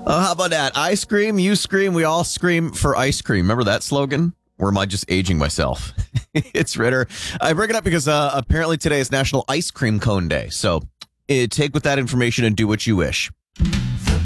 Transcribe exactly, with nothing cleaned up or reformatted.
Oh, how about that? I scream, you scream, we all scream for ice cream. Remember that slogan? Or am I just aging myself? It's Ritter. I bring it up because uh, apparently today is National Ice Cream Cone Day. So uh, take with that information and do what you wish.